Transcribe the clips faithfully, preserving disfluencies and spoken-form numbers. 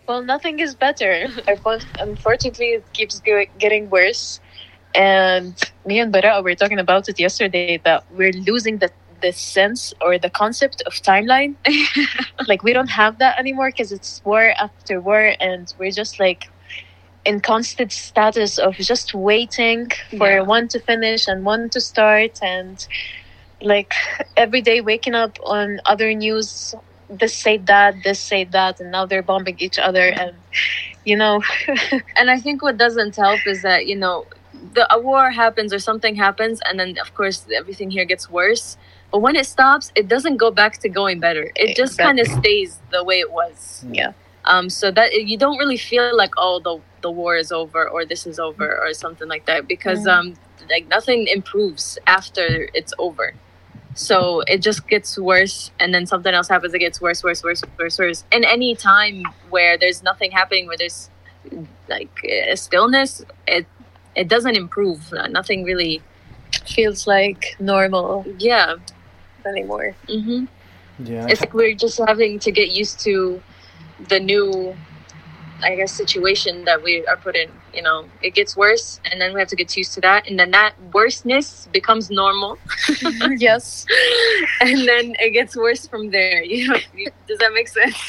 Well, nothing is better. Unfortunately, it keeps go- getting worse. And me and Bara were talking about it yesterday that we're losing the the sense or the concept of timeline. Like we don't have that anymore because it's war after war, and we're just like in constant status of just waiting for Yeah. one to finish and one to start, and like every day waking up on other news. This say that, this say that, and now they're bombing each other, and you know. And I think what doesn't help is that, you know, the a war happens or something happens, and then of course everything here gets worse. But when it stops, it doesn't go back to going better. It just kind of stays the way it was. Yeah. Um. So that you don't really feel like, oh, the the war is over or this is over or something like that, because Mm. um like nothing improves after it's over. So it just gets worse, and then something else happens. It gets worse, worse, worse, worse, worse. And any time where there's nothing happening, where there's like a stillness, it it doesn't improve. Nothing really Feels like normal Yeah. anymore. Mm-hmm. Yeah. It's like we're just having to get used to the new, I guess, situation that we are put in. You know, it gets worse, and then we have to get used to that, and then that worseness becomes normal, Yes. and then it gets worse from there. You know, does that make sense?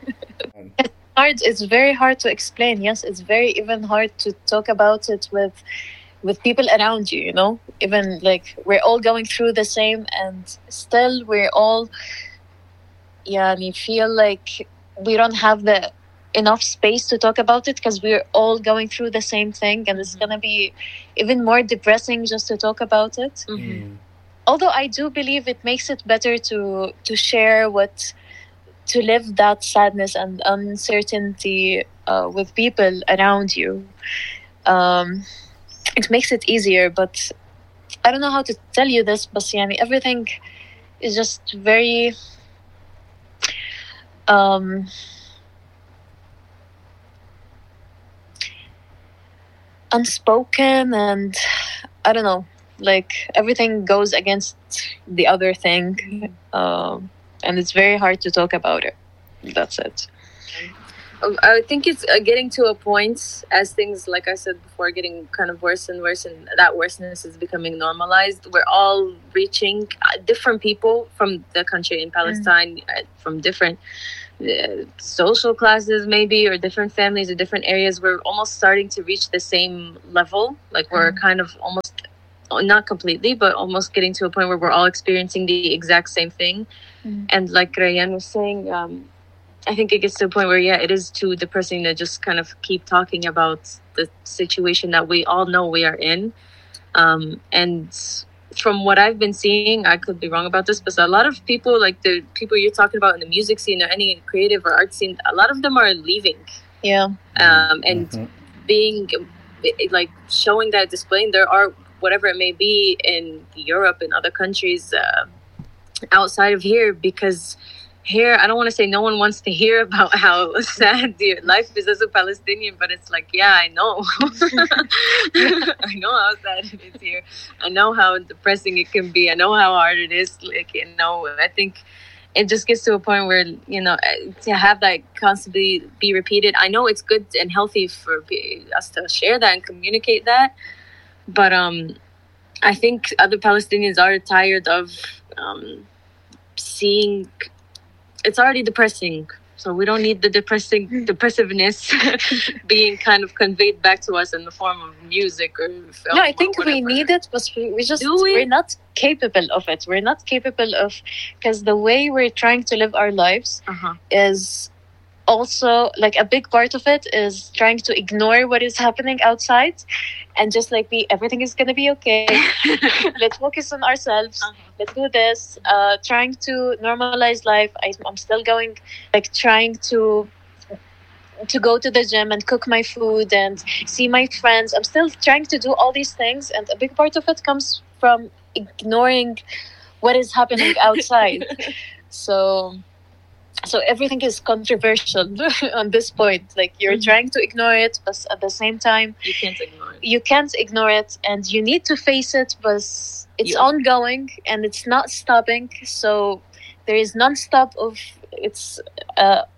Hard. It's very hard to explain. Yes, it's very even hard to talk about it with with people around you. You know, even like we're all going through the same, and still we're all, yeah, and you feel like we don't have the enough space to talk about it because we're all going through the same thing, and it's gonna be even more depressing just to talk about it. Mm-hmm. Although I do believe it makes it better to to share what to live that sadness and uncertainty uh, with people around you. Um, it makes it easier, but I don't know how to tell you this, but yani, everything is just very um, unspoken, and I don't know, like everything goes against the other thing, um, and it's very hard to talk about it. That's it. I think it's uh, getting to a point as things, like I said before, getting kind of worse and worse, and that worseness is becoming normalized. We're all reaching uh, different people from the country in Palestine, uh, from different uh, social classes maybe, or different families or different areas. We're almost starting to reach the same level. Like we're Mm. kind of almost, not completely, but almost getting to a point where we're all experiencing the exact same thing. Mm. And like Rayan was saying, um, I think it gets to a point where, yeah, it is too depressing to just kind of keep talking about the situation that we all know we are in. Um, and from what I've been seeing, I could be wrong about this, but a lot of people, like the people you're talking about in the music scene or any creative or art scene, a lot of them are leaving. Yeah. Um, and Mhm. being, like, showing that, displaying their art, whatever it may be, in Europe and other countries uh, outside of here, because here, I don't want to say no one wants to hear about how sad your life is as a Palestinian, but it's like, yeah, I know. I know how sad it is here. I know how depressing it can be. I know how hard it is. Like, you know, I think it just gets to a point where, you know, to have that constantly be repeated. I know it's good and healthy for us to share that and communicate that, but um, I think other Palestinians are tired of um, seeing. It's already depressing, so we don't need the depressing depressiveness being kind of conveyed back to us in the form of music or film. No, I think or we whatever. need it, but we, we just Do we? we're not capable of it. We're not capable of, because the way we're trying to live our lives Uh-huh. is also like a big part of it is trying to ignore what is happening outside and just like be everything is gonna be okay. Let's focus on ourselves. Uh-huh. Let's do this. Uh, trying to normalize life. I, I'm still going, like trying to to go to the gym and cook my food and see my friends. I'm still trying to do all these things, and a big part of it comes from ignoring what is happening outside. So so everything is controversial on this point. Like you're Mhm. trying to ignore it, but at the same time You can't ignore it. you can't ignore it, and you need to face it, but it's Yeah. ongoing and it's not stopping. So there is non-stop of it's uh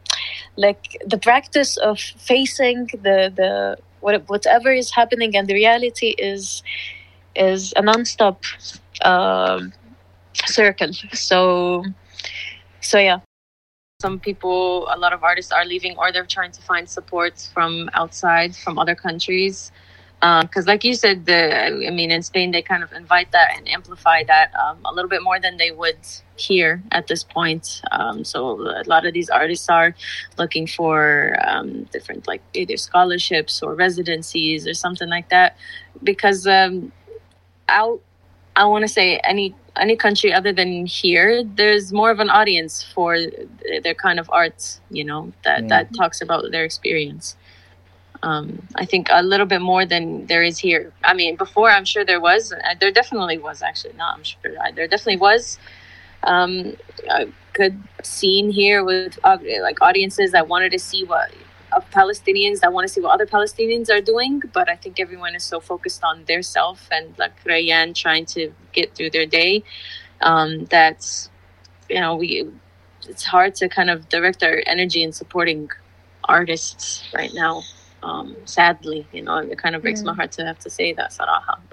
like the practice of facing the the what, whatever is happening, and the reality is is a non-stop um, circle. So so yeah. Some people, a lot of artists are leaving, or they're trying to find support from outside, from other countries. Because uh, like you said, the I mean, in Spain, they kind of invite that and amplify that um, a little bit more than they would here at this point. Um, so a lot of these artists are looking for um, different, like either scholarships or residencies or something like that. Because um, out, I want to say any any country other than here, there's more of an audience for their kind of art, you know, that, mm. that talks about their experience. Um, I think a little bit more than there is here. I mean, before, I'm sure there was. There definitely was, actually. Not, I'm sure. There definitely was um, a good scene here with uh, like audiences that wanted to see what of Palestinians that want to see what other Palestinians are doing. But I think everyone is so focused on their self and like Rayan trying to get through their day um, that, you know, we it's hard to kind of direct our energy in supporting artists right now. Um, sadly, you know, it kind of breaks mm. my heart to have to say that, Saraha.